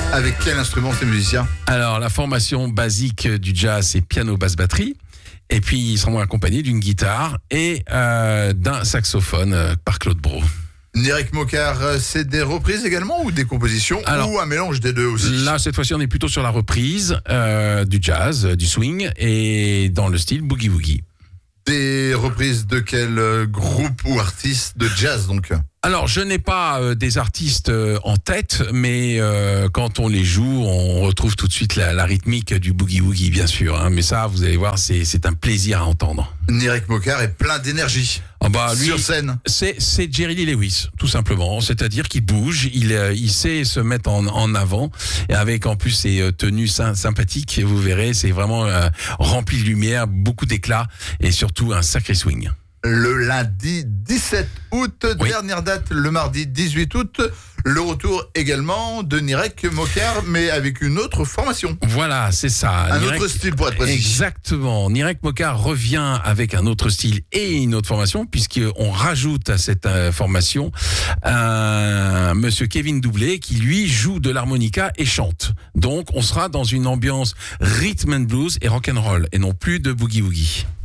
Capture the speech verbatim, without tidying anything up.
Avec quel instrument ces musiciens? Alors, la formation basique du jazz, c'est piano, basse, batterie. Et puis, ils seront accompagnés d'une guitare et euh, d'un saxophone euh, par Claude Brault. Nirek Mokar, c'est des reprises également ou des compositions? Alors, ou un mélange des deux aussi? Là, cette fois-ci, on est plutôt sur la reprise euh, du jazz, du swing et dans le style boogie-woogie. Des reprises de quel euh, groupe ou artiste de jazz donc? Alors, je n'ai pas euh, des artistes euh, en tête, mais euh, quand on les joue, on retrouve tout de suite la, la rythmique du boogie-woogie, bien sûr. Hein, mais ça, vous allez voir, c'est, c'est un plaisir à entendre. Nirek Mokar est plein d'énergie. Ah bah, lui, sur scène. C'est, c'est Jerry Lee Lewis, tout simplement. C'est-à-dire qu'il bouge, il, euh, il sait se mettre en, en avant, et avec en plus ses euh, tenues sy- sympathiques, vous verrez, c'est vraiment euh, rempli de lumière, beaucoup d'éclat, et surtout un sacré swing. Le lundi dix-sept août, Oui. dernière date le mardi dix-huit août. Le retour également de Nirek Mokar, mais avec une autre formation. Voilà, c'est ça. Un Nirek- autre style pour être précis. Exactement. Nirek Mokar revient avec un autre style et une autre formation, puisqu'on rajoute à cette euh, formation un monsieur Kevin Doublé qui, lui, joue de l'harmonica et chante. Donc, on sera dans une ambiance rhythm and blues et rock and roll, et non plus de boogie-woogie.